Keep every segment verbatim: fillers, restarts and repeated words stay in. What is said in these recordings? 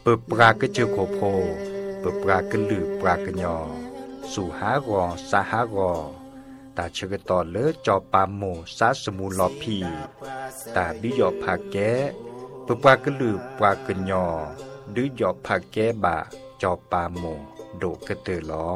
เปิดปรากระเจอโคโพเปิดปรากระลือปรากระยอสู่หากอสาหากอตาเชกตอเลอจอปามโมสาสมูลอพีตาบิยอผาแกเปิดปรากระลือปรากระยอดื้อยอผาแกบะจอปามโมโดกระเตอลอ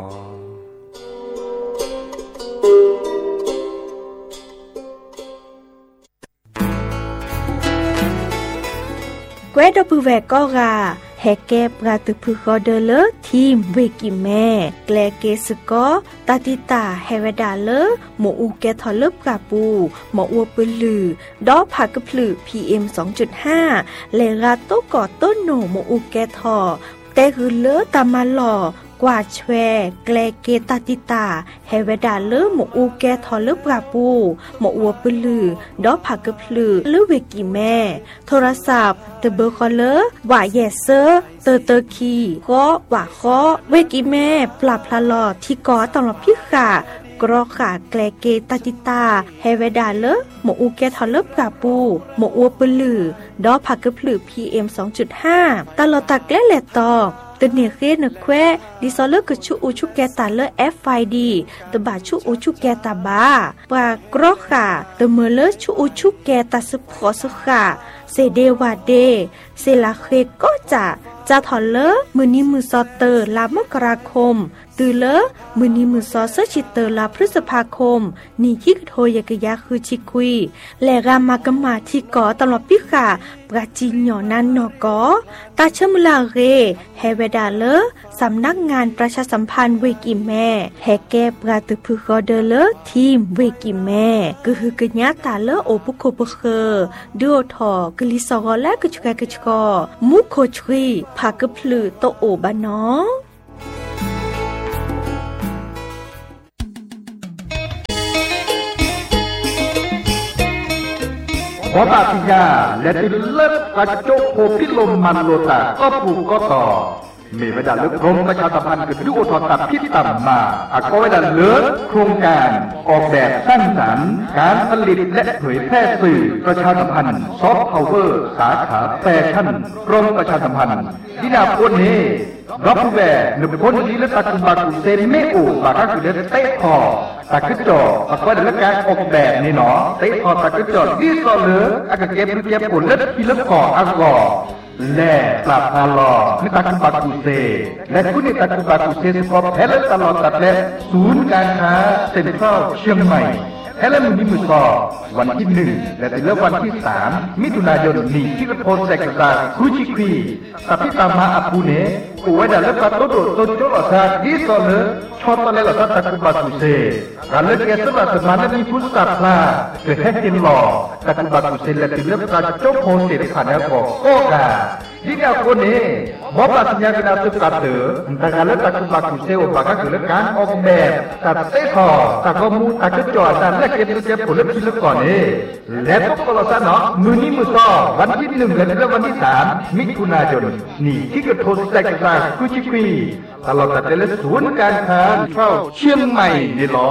เวดปูแวก็กาแฮเก็บกาตุพึกอเดเลทีมเวกิแม่แกลเกสกอตาติตาเฮเวดาเลหมออูแกทอลบกาปูหมออัวปลือดอผักกะพลือ พี เอ็ม สองจุดห้า เลราโตกอต้นโหนหมออูแกทอแต่คือเลตามาหล่อกว่าแชแกลเกตาติตาเฮเวดาเลหมออูแกทอลบกาปูหมออัวปลือดอผักกะพลือหรือเวกิแม่โทรศัพท์เตเบอร์คอลเลอร์ว่าแยเซอร์เตอเตอคีก็ว่าข้อเวกิแม่ปรับพลาลอที่กอตลอดพิขากรอขาแกลเกตาติตาเฮเวดาเลหมออูแกทอลบกาปูหมออัวปลือดอผักกะพลือ พี เอ็ม สองจุดห้า ตลอดตักและแหลตอตเนเรนแควดิซอเลกชูอูชุแกตาเล เอฟ ไอ ดี ตบาชูอูชุแกตาบาปากรอขาตเมเลชูอูชุแกตาสุพอสุขาเซเดวาเดเซลาเคก็จะจะถอนเลมือนี้มือซอเตอร์ลามกราคมตือเลมือนี้มือซอเซชิเตอร์ลาพฤษภาคมนี่ที่กโทยกยาคือชิคุยและรามากมาที่กอตลอดพิขาปราจีนหยอนันนอกอตาเชมลาเรเฮเวดาเลสำนักงานประชาสัมพันธ์เวกิแม่แฮแกปราตุพึกอเดเลทีมเวกิแม่ก็คือกญาตาเลโอปุโคปเคดูทอกลิซอและกจุกกจุกอมุโคชรีผากพลือโตโอบานอขอตาติยาและติเลิศกระโจกโพพิลมมันโลตาก็ปลูกก็ต่อมีเวลาเลือกกรมประชาสัมพันธ์กับดูโอทอตับพิษต่ำมาอาก็เวลาเลือกโครงการออกแบบสร้างสรรค์การผลิตและเผยแพร่สื่อประชาสัมพันธ์ซอฟต์พาวเวอร์สาขาแฟชั่นกรมประชาสัมพันธ์ที่นาพูดนี้รับผู้แก่หนึ่งคนนี้และตักบากุเซนเมอูบากักุเดเตะคอตักกึจออาก็ได้การออกแบบนี่เนาะเตะคอตักกึจอที่ซอเลืออากาเก็บเก็บผลเล็ดที่เล็บคออากอและปรับพาลอนิตักบากุเซและคุณนิตักบากุเซสกอเพลตลอดตัดและศูนย์การค้าเซ็นทรัลเชียงใหม่เฮเลมุนิมุสอวันที่หนึ่งและถึงวันที่สามมิถุนายนนี้ที่โพสเซกซาคุชิควีสัพพิตามาอาปูเนกูไว้ดัลเลปาโตโดโตโจลอซาดิโซเลชอตเลลอซาตะกุบากุเซการเลือกเกสลาสมานามีพุสตาพลาเกิดแห่งกินหล่อตะกุบากุเซและถึงเลือกการโจโพเซตผ่านแล้วก็โอกาที่เราคนนี้มอบสัญญาการสุขภาพเตอร์แต่การเลือกตะกุบากุเซโอปากก็คือการออกแบบตัดเตะคอตะกมูตะกจอดและเก็บเก็บผลลัพธ์ที่เลือกก่อนนี้และพวกเราสนอมือนี้มือต่อวันที่หนึ่งและวันที่สามมิถุนายนนี่ที่กระทบแตกต่างกุชิควีตลอดแต่ละศูนย์การค้าเข้าเชียงใหม่นี่หรอ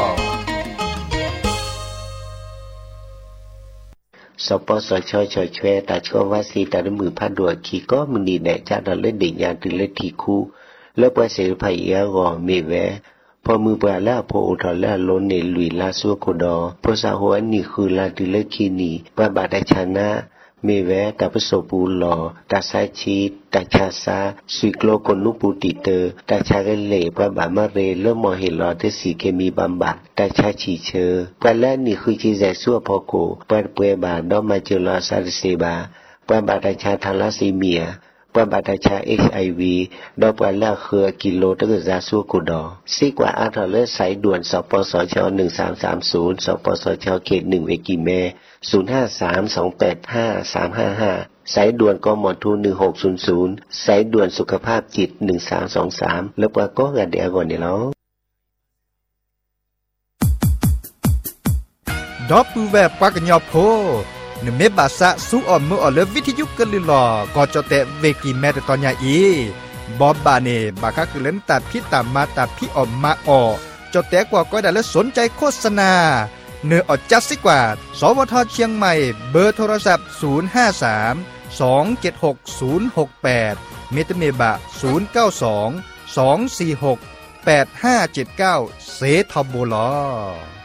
สปสชชชวยตาชัวว่าสีตาดมือพัดดัวขี่ก็มึงดีแน่จ้าดอลเล่นดิ่งยานถึงเล่นทีคู่แล้วปล่อยเสียภัยเยอะก่อเมแวพอมือปลาแล้วพออุทธรแล้วล้นในลุยลาซัวโคดอพอสาหัวนี่คือลาดิเลคีนีปาบาดชนะเมแวตาประสบูหล่อตาไซชีตาชาซาสุกโลกนุปูติเตอตาชาเกเล่ปาบามาเรเริ่มมอเห็นหล่อเทสีเคมีบำบัดตาชาชีเชอปลาแล้วนี่คือจีแจซัวพอโกปาเปบาดอมาเจลาซาเซบาปาบาดชาทาลาซีเมียปบาดชา เอช ไอ วี ดอกปลาแล้วคือกิโลตะกะซาซัวโกดอซีกว่าอาทอเลสายด่วนสปสชหนึ่งสามสามศูนย์สปสชเขตหนึ่งเวกิแมศูนย์ ห้า สาม สอง แปด ห้า สาม ห้า ห้าสายด่วนกมทหนึ่งหกศูนย์ศูนย์สายด่วนสุขภาพจิตหนึ่งสามสองสามแล้วก็ก็กันเดี๋ยวก่อนนี่แล้วดอปูแวปากญอโพนเมบาสะสุออมมือออเลวิทยุกะลิลอก็จะเตเวกิแมตตอนยาอีบอบบาเนบาคะคือเล่นตัดพี่ตามมาตัดพี่ออมมาออจะแตกว่าก็ได้แล้วสนใจโฆษณาเนื้ออดจัดสิกว่าสวทเชียงใหม่เบอร์โทรศัพท์ศูนย์ ห้า สามสอง เจ็ด หก ศูนย์ หก แปดเมตเมบะศูนย์ เก้า สอง สอง สี่ หก แปด ห้า เจ็ด เก้าเสทบลอ